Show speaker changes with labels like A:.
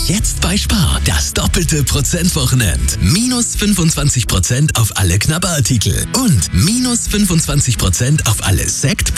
A: Jetzt bei Spar. Das doppelte Prozentwochenend. Minus 25% auf alle Knabberartikel. Und minus 25% auf alle Sekt,